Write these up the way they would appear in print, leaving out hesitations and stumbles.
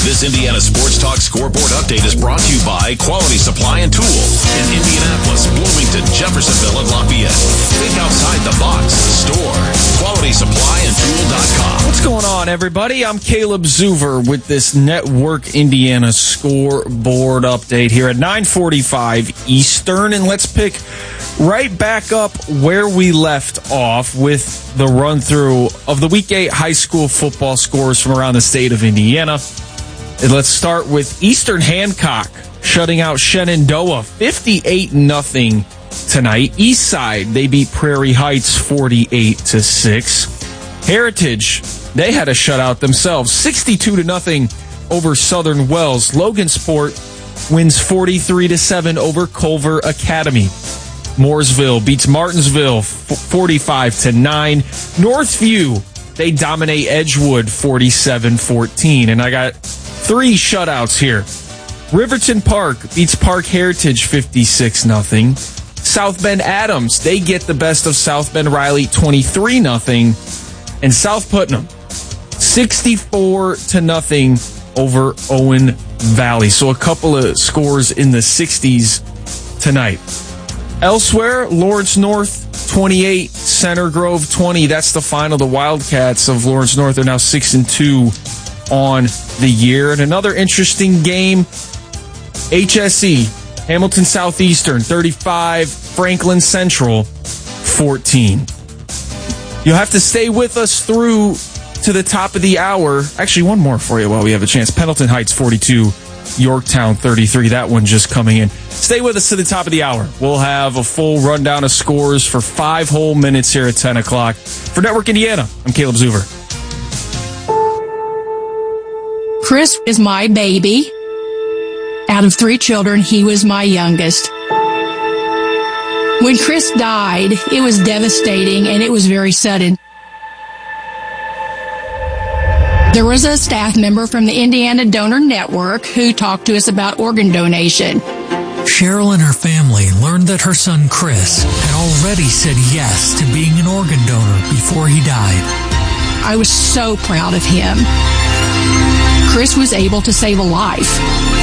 This Indiana Sports Talk scoreboard update is brought to you by Quality Supply and Tool in Indianapolis, Bloomington, Jeffersonville, and Lafayette. Think outside the box. Store. QualitySupplyandTool.com. What's going on, everybody? I'm Caleb Zuver with this Network Indiana scoreboard update here at 9:45 Eastern, and let's pick right back up where we left off with the run-through of the Week 8 high school football scores from around the state of Indiana. And let's start with Eastern Hancock shutting out Shenandoah 58-0 tonight. Eastside, they beat Prairie Heights 48-6. Heritage, they had a shutout themselves, 62-0 over Southern Wells. Logansport wins 43-7 over Culver Academy. Mooresville beats Martinsville 45-9. Northview, they dominate Edgewood 47-14. And I got 3 shutouts here. Riverton Park beats Park Heritage 56-0. South Bend Adams, they get the best of South Bend Riley 23-0. And South Putnam 64-0 over Owen Valley. So a couple of scores in the 60s tonight. Elsewhere, Lawrence North 28, Center Grove 20. That's the final. The Wildcats of Lawrence North are now 6-2 on the year. And another interesting game, HSE, Hamilton Southeastern 35, Franklin Central 14. You'll have to stay with us through to the top of the hour. Actually, one more for you while we have a chance. Pendleton Heights 42, Yorktown 33. That one just coming in. Stay with us to the top of the hour. We'll have a full rundown of scores for 5 whole minutes here at 10 o'clock. For Network Indiana, I'm Caleb Zuver. Chris is my baby. Out of 3 children, he was my youngest. When Chris died, it was devastating and it was very sudden. There was a staff member from the Indiana Donor Network who talked to us about organ donation. Cheryl and her family learned that her son Chris had already said yes to being an organ donor before he died. I was so proud of him. Chris was able to save a life.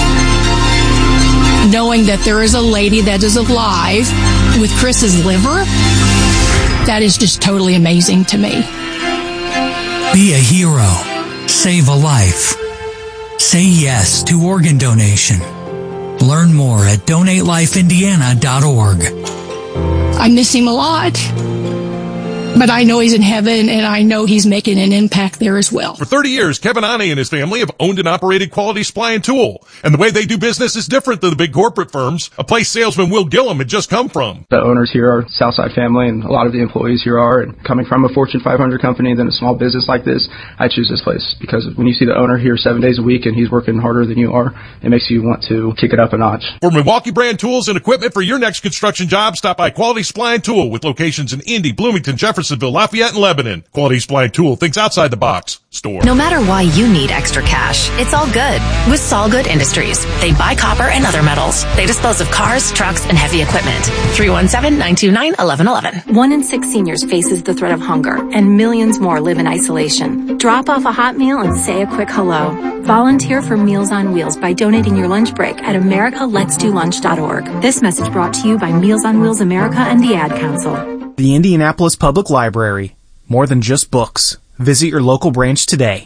Knowing that there is a lady that is alive with Chris's liver, that is just totally amazing to me. Be a hero. Save a life. Say yes to organ donation. Learn more at DonateLifeIndiana.org. I miss him a lot, but I know he's in heaven, and I know he's making an impact there as well. For 30 years, Kevin Ane and his family have owned and operated Quality Supply and Tool. And the way they do business is different than the big corporate firms, a place salesman Will Gillum had just come from. The owners here are Southside family, and a lot of the employees here are. And coming from a Fortune 500 company than a small business like this, I choose this place because when you see the owner here 7 days a week and he's working harder than you are, it makes you want to kick it up a notch. For Milwaukee brand tools and equipment for your next construction job, stop by Quality Supply and Tool with locations in Indy, Bloomington, Jeffersonville, Lafayette, and Lebanon. Quality Supply and Tool thinks outside the box. Store. No matter why you need extra cash, it's all good with Solgood Industries. They buy copper and other metals. They dispose of cars, trucks, and heavy equipment. 317-929-1111. 1 in 6 seniors faces the threat of hunger, and millions more live in isolation. Drop off a hot meal and say a quick hello. Volunteer for Meals on Wheels by donating your lunch break at americaletsdolunch.org. This message brought to you by Meals on Wheels America and the Ad Council. The Indianapolis Public Library. More than just books. Visit your local branch today.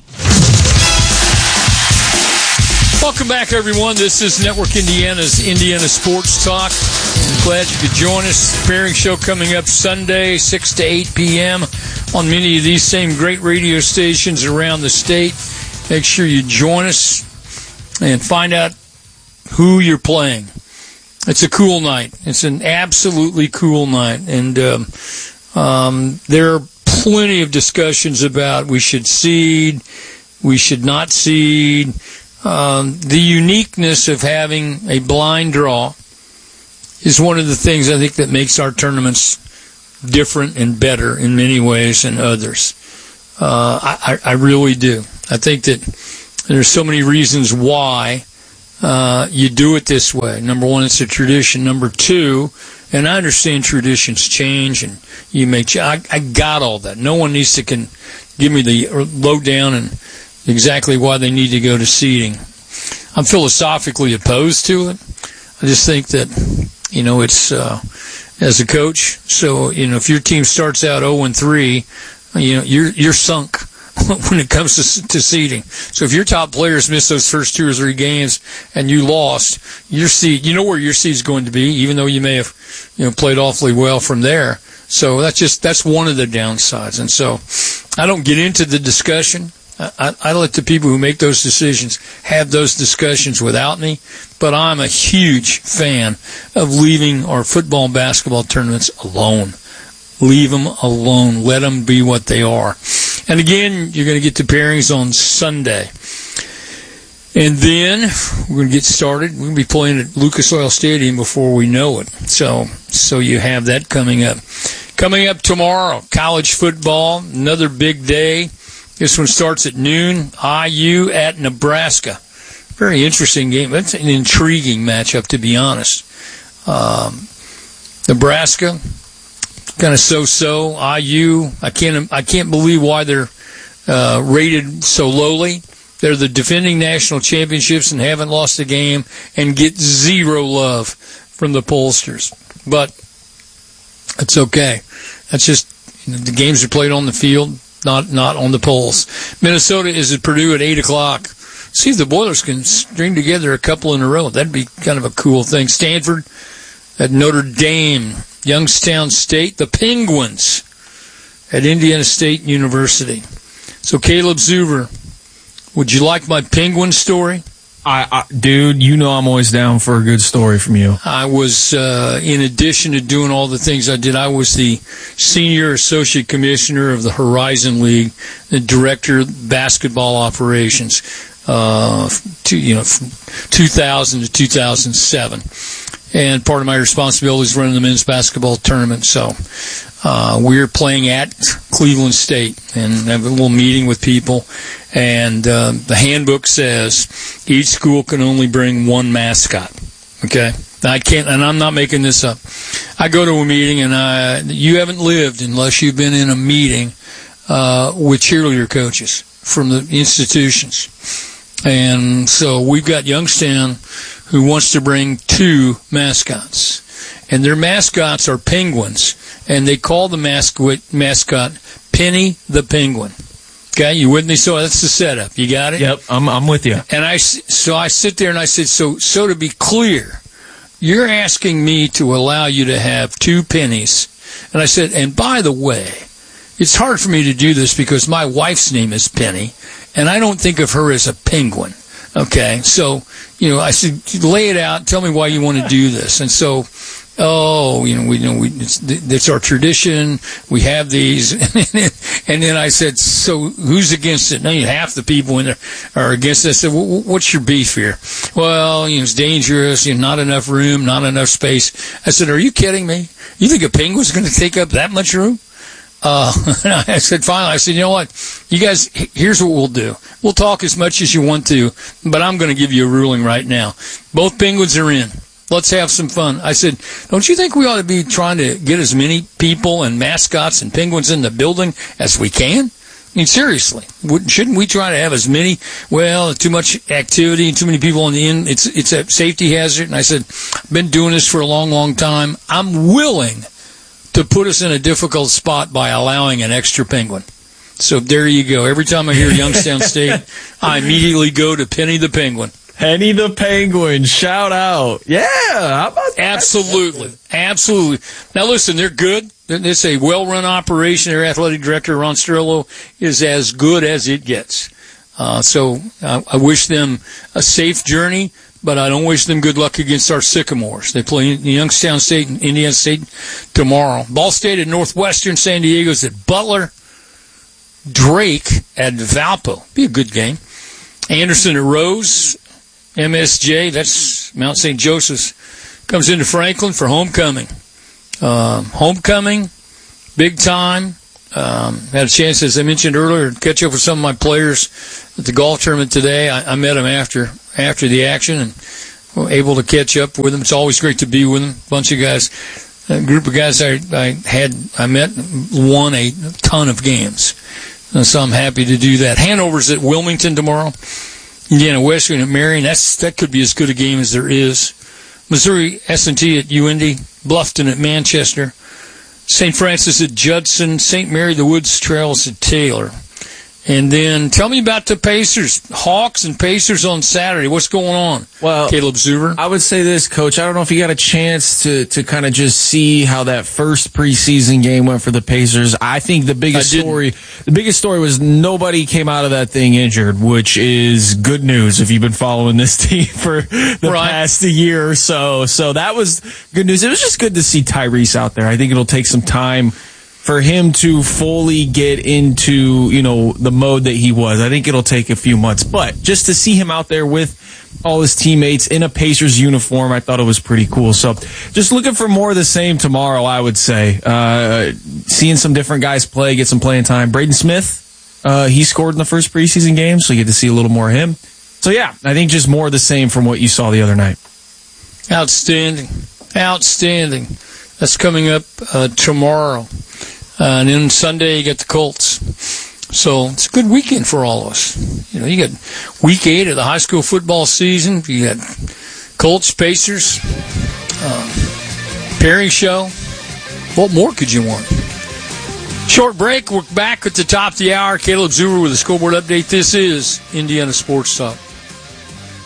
Welcome back, everyone. This is Network Indiana's Indiana Sports Talk. Glad you could join us. Pairing show coming up Sunday, 6 to 8 p.m. on many of these same great radio stations around the state. Make sure you join us and find out who you're playing. It's a cool night. It's an absolutely cool night. And there are plenty of discussions about we should seed, we should not seed. The uniqueness of having a blind draw is one of the things I think that makes our tournaments different and better in many ways than others. I really do. I think that there's so many reasons why you do it this way. Number one, it's a tradition. Number two, and I understand traditions change and you may I got all that. No one needs to give me the lowdown and exactly why they need to go to seeding. I'm philosophically opposed to it. I just think that, it's as a coach. So, if your team starts out 0-3, you're sunk when it comes to seeding. So if your top players miss those first 2 or 3 games and you lost, your seed, where your seed's going to be, even though you may have, played awfully well from there. So that's one of the downsides. And so I don't get into the discussion. I let the people who make those decisions have those discussions without me, but I'm a huge fan of leaving our football and basketball tournaments alone. Leave them alone. Let them be what they are. And again, you're going to get the pairings on Sunday. And then we're going to get started. We're going to be playing at Lucas Oil Stadium before we know it. So you have that coming up. Coming up tomorrow, college football, another big day. This one starts at noon, IU at Nebraska. Very interesting game. That's an intriguing matchup, to be honest. Nebraska, kind of so-so. IU, I can't believe why they're rated so lowly. They're the defending national championships and haven't lost a game and get 0 love from the pollsters. But it's okay. That's just the games are played on the field, not on the polls. Minnesota is at Purdue at 8 o'clock. See if the Boilers can string together a couple in a row. That'd be kind of a cool thing. Stanford at Notre Dame. Youngstown State, the Penguins at Indiana State University. So Caleb Zuber, would you like my Penguin story? Dude, I'm always down for a good story from you. I was, in addition to doing all the things I did, I was the senior associate commissioner of the Horizon League, the director of basketball operations, from 2000 to 2007. And part of my responsibility is running the men's basketball tournament. So we're playing at Cleveland State and have a little meeting with people. And the handbook says each school can only bring one mascot. Okay? I can't, and I'm not making this up. I go to a meeting, and you haven't lived unless you've been in a meeting with cheerleader coaches from the institutions. And so we've got Youngstown who wants to bring 2 mascots. And their mascots are penguins. And they call the mascot Penny the Penguin. Okay, you with me? So that's the setup. You got it? Yep, I'm with you. And I sit there and I said, so to be clear, you're asking me to allow you to have 2 pennies. And I said, and by the way, it's hard for me to do this because my wife's name is Penny, and I don't think of her as a penguin. Okay, so, I said, lay it out, tell me why you want to do this. And so, it's our tradition, we have these. And then I said, so who's against it? Now, half the people in there are against it. I said, well, what's your beef here? Well, it's dangerous, not enough room, not enough space. I said, are you kidding me? You think a penguin's going to take up that much room? I said, finally, I said, you know what? You guys, here's what we'll do. We'll talk as much as you want to, but I'm going to give you a ruling right now. Both penguins are in. Let's have some fun. I said, don't you think we ought to be trying to get as many people and mascots and penguins in the building as we can? I mean, seriously, shouldn't we try to have as many? Well, too much activity, too many people on the end. It's a safety hazard. And I said, I've been doing this for a long, long time. I'm willing to put us in a difficult spot by allowing an extra penguin. So there you go. Every time I hear Youngstown State, I immediately go to Penny the Penguin. Penny the Penguin, shout out. Yeah, how about that? Absolutely. Now listen, they're good. It's a well-run operation. Their athletic director, Ron Strillo, is as good as it gets. So I wish them a safe journey, but I don't wish them good luck against our Sycamores. They play Youngstown State and Indiana State tomorrow. Ball State at Northwestern, San Diego's at Butler, Drake at Valpo. Be a good game. Anderson at Rose, MSJ, that's Mount St. Joseph's, comes into Franklin for homecoming. Homecoming, big time. Had a chance, as I mentioned earlier, to catch up with some of my players at the golf tournament today. I met them after the action and able to catch up with them. It's always great to be with them. A bunch of guys, a group of guys I met, won a ton of games. So I'm happy to do that. Hanover's at Wilmington tomorrow. Indiana Wesleyan at Marion. That could be as good a game as there is. Missouri S&T at UIndy. Bluffton at Manchester. St. Francis at Judson. St. Mary the Woods Trails at Taylor. And then tell me about the Pacers. Hawks and Pacers on Saturday. What's going on? Well, Caleb Zuber. I would say this, Coach. I don't know if you got a chance to kind of just see how that first preseason game went for the Pacers. I think the biggest story was nobody came out of that thing injured, which is good news if you've been following this team for the past year or so. So that was good news. It was just good to see Tyrese out there. I think it'll take some time for him to fully get into, the mode that he was. I think it'll take a few months. But just to see him out there with all his teammates in a Pacers uniform, I thought it was pretty cool. So just looking for more of the same tomorrow, I would say. Seeing some different guys play, get some playing time. Braden Smith, he scored in the first preseason game, so you get to see a little more of him. So, yeah, I think just more of the same from what you saw the other night. Outstanding. That's coming up tomorrow. And then Sunday, you got the Colts. So it's a good weekend for all of us. You got week 8 of the high school football season. You got Colts, Pacers, pairing show. What more could you want? Short break. We're back at the top of the hour. Caleb Zuber with a scoreboard update. This is Indiana Sports Talk.